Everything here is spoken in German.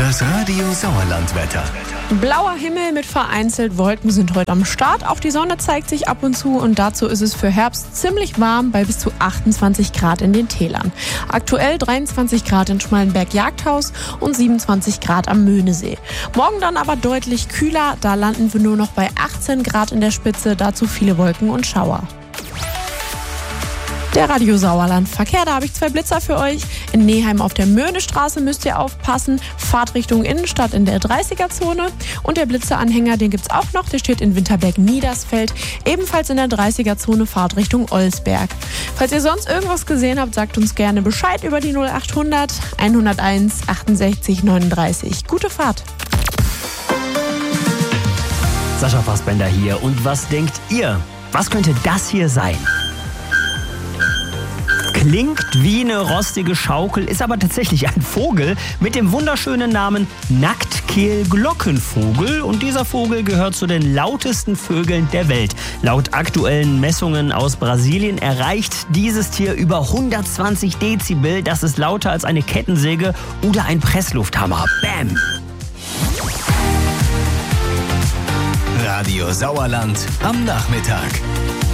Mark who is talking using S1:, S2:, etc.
S1: Das Radio Sauerland-Wetter.
S2: Blauer Himmel mit vereinzelt Wolken sind heute am Start. Auch die Sonne zeigt sich ab und zu und dazu ist es für Herbst ziemlich warm bei bis zu 28 Grad in den Tälern. Aktuell 23 Grad in Schmallenberg-Jagdhaus und 27 Grad am Möhnesee. Morgen dann aber deutlich kühler, da landen wir nur noch bei 18 Grad in der Spitze, dazu viele Wolken und Schauer. Der Radio Sauerland Verkehr, da habe ich 2 Blitzer für euch. In Neheim auf der Möhnestraße müsst ihr aufpassen. Fahrt Richtung Innenstadt in der 30er-Zone. Und der Blitzeranhänger, den gibt's auch noch. Der steht in Winterberg-Niedersfeld. Ebenfalls in der 30er-Zone Fahrt Richtung Olsberg. Falls ihr sonst irgendwas gesehen habt, sagt uns gerne Bescheid über die 0800 101 68 39. Gute Fahrt!
S3: Sascha Fassbender hier. Und was denkt ihr? Was könnte das hier sein? Klingt wie eine rostige Schaukel, ist aber tatsächlich ein Vogel mit dem wunderschönen Namen Nacktkehl-Glockenvogel. Und dieser Vogel gehört zu den lautesten Vögeln der Welt. Laut aktuellen Messungen aus Brasilien erreicht dieses Tier über 120 Dezibel. Das ist lauter als eine Kettensäge oder ein Presslufthammer. Bam!
S1: Radio Sauerland am Nachmittag.